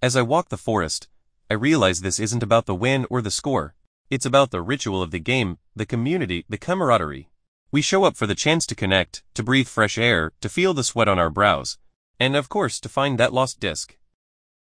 As I walk the forest, I realize this isn't about the win or the score. It's about the ritual of the game, the community, the camaraderie. We show up for the chance to connect, to breathe fresh air, to feel the sweat on our brows, and of course to find that lost disc.